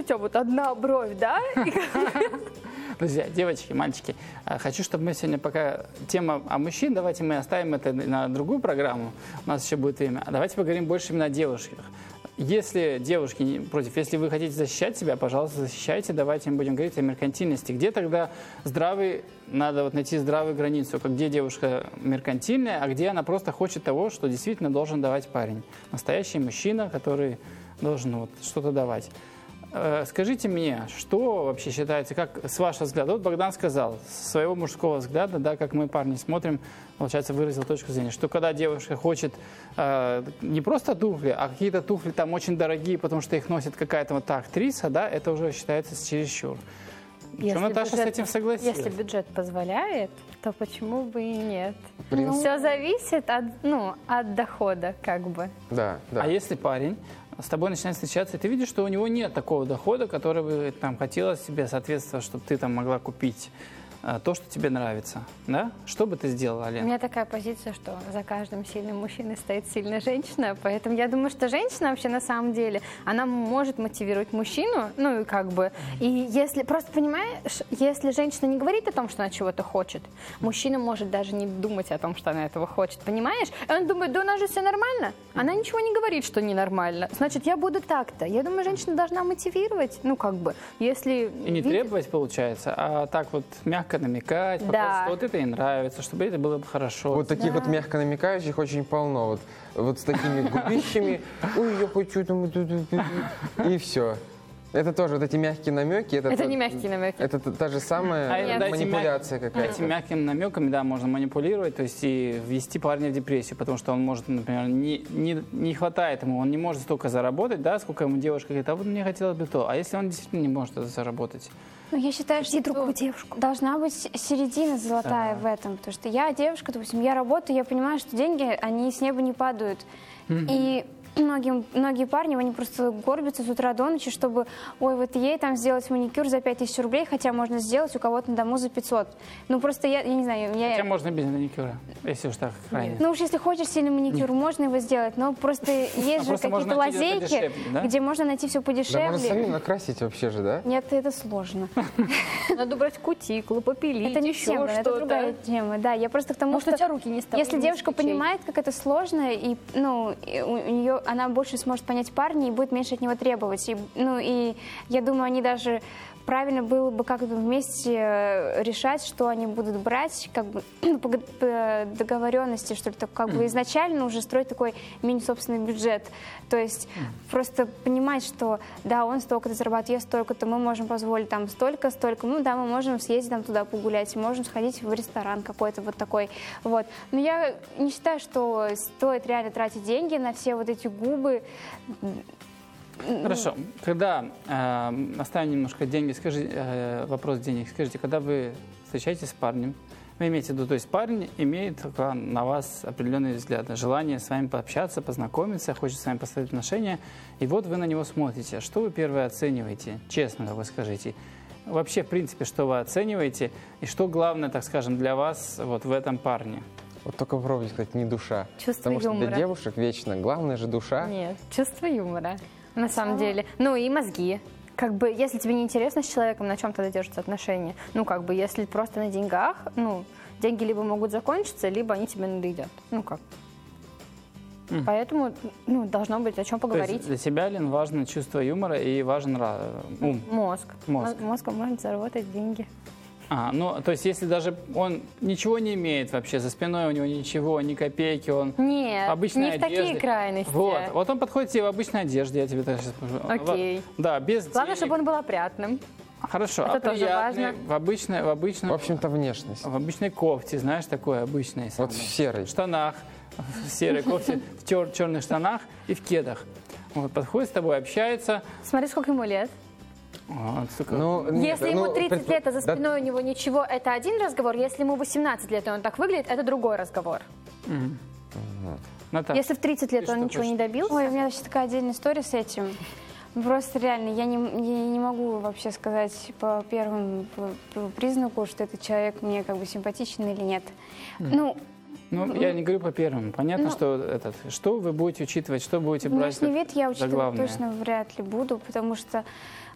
тебя вот одна бровь, да? Друзья, девочки, мальчики, хочу, чтобы мы сегодня, пока тема о мужчин, давайте мы оставим это на другую программу, у нас еще будет время. Давайте поговорим больше именно о девушках. Если девушки не против, если вы хотите защищать себя, пожалуйста, защищайте, давайте мы будем говорить о меркантильности. Где тогда надо вот найти здравую границу, где девушка меркантильная, а где она просто хочет того, что действительно должен давать парень. Настоящий мужчина, который должен вот что-то давать. Скажите мне, что вообще считается, как с вашего взгляда, вот Богдан сказал, с своего мужского взгляда, да, как мы, парни, смотрим, получается, выразил точку зрения, что когда девушка хочет не просто туфли, а какие-то туфли там очень дорогие, потому что их носит какая-то вот та актриса, да, это уже считается чересчур. Почему Наташа с этим согласилась? Если бюджет позволяет, то почему бы и нет? Все зависит от дохода, как бы. Да. А если парень с тобой начинает встречаться, и ты видишь, что у него нет такого дохода, который бы там хотелось тебе соответствовать, чтобы ты там могла купить то, что тебе нравится, да? Что бы ты сделала, Лена? У меня такая позиция, что за каждым сильным мужчиной стоит сильная женщина, поэтому я думаю, что женщина вообще на самом деле, она может мотивировать мужчину, и если, просто понимаешь, если женщина не говорит о том, что она чего-то хочет, мужчина может даже не думать о том, что она этого хочет, понимаешь? И он думает, да у нас же все нормально, она ничего не говорит, что ненормально, значит, я буду так-то. Я думаю, женщина должна мотивировать, если... И не требовать, получается, а так вот мягко намекать, показать, что вот это ей нравится, чтобы это было бы хорошо. Вот таких вот мягко намекающих очень полно. Вот с такими губищами, ой, я хочу там, и все. Это тоже вот эти мягкие намеки. Это не мягкие намеки. Это та же самая манипуляция какая-то. Этими мягкими намеками, да, можно манипулировать, то есть и ввести парня в депрессию, потому что он может, например, не хватает ему, он не может столько заработать, да, сколько ему девушка говорит, а вот мне хотелось бы то. А если он действительно не может это заработать? Я считаю, что другую девушку. Должна быть середина золотая в этом, потому что я девушка, допустим, я работаю, я понимаю, что деньги, они с неба не падают. И многие парни, они просто горбятся с утра до ночи, чтобы, вот ей там сделать маникюр за 5000 рублей, хотя можно сделать у кого-то на дому за 500. Просто я не знаю. Хотя можно без маникюра, если уж так крайне. Уж если хочешь сильный маникюр, можно его сделать, но просто есть же какие-то лазейки, где можно найти все подешевле. Да можно самим накрасить вообще же, да? Нет, это сложно. Надо брать кутикулу, попилить, это не тема, это другая тема. Да, я просто к тому, что у тебя руки не стоят. Если девушка понимает, как это сложно, и у нее она больше сможет понять парня и будет меньше от него требовать. И я думаю, они даже правильно было бы как-то вместе решать, что они будут брать, по договоренности, что ли, изначально уже строить такой мини-собственный бюджет. То есть просто понимать, что да, он столько-то зарабатывает, я столько-то, мы можем позволить там столько, мы можем съездить там туда погулять, можем сходить в ресторан какой-то вот такой. Вот. Но я не считаю, что стоит реально тратить деньги на все вот эти губы. Хорошо. Когда оставим немножко деньги, вопрос денег. Скажите, когда вы встречаетесь с парнем, вы имеете в виду, то есть парень имеет на вас определенные взгляды, желание с вами пообщаться, познакомиться, хочет с вами построить отношения, и вот вы на него смотрите. Что вы первое оцениваете? Честно, вы скажите. Вообще, в принципе, что вы оцениваете, и что главное, так скажем, для вас вот в этом парне? Вот только попробуйте сказать, не душа. Чувство юмора. Потому что для девушек вечно главное же душа. Нет, чувство юмора. На самом деле. И мозги. Если тебе не интересно с человеком, на чем тогда держатся отношения? Если просто на деньгах, деньги либо могут закончиться, либо они тебе надоедят. Поэтому, должно быть о чем поговорить. То есть для тебя, Лен, важно чувство юмора и важен ум? Мозг. Мозгом можно заработать деньги. То есть если даже он ничего не имеет вообще, за спиной у него ничего, ни копейки, он Нет, обычной не в такие крайности. Вот он подходит тебе в обычной одежде, я тебе так сейчас скажу. Окей. Да, без Главное, денег. чтобы он был опрятным. Хорошо, это тоже приятный, важно. в обычном... В общем-то, внешность. В обычной кофте, знаешь, такой обычной. Вот в серой. В штанах, в серой кофте, в черных штанах и в кедах. Подходит с тобой, общается. Смотри, сколько ему лет. Если ему 30 лет, а за спиной у него ничего, это один разговор. Если ему 18 лет, и он так выглядит, это другой разговор. Если в 30 лет он ничего не добился... У меня вообще такая отдельная история с этим. Просто реально, я не могу вообще сказать по первому признаку, что этот человек мне симпатичен или нет. Я не говорю по первому. Понятно, что вы будете учитывать, что будете брать внешний вид я за учитывать главное. точно вряд ли буду, потому что